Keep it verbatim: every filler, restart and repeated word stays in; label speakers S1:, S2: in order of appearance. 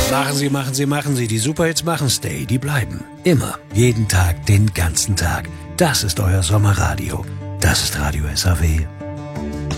S1: Machen Sie, machen Sie, machen Sie. Die Superhits machen Stay. Die bleiben. Immer. Jeden Tag, den ganzen Tag. Das ist euer Sommerradio. Das ist Radio S A W.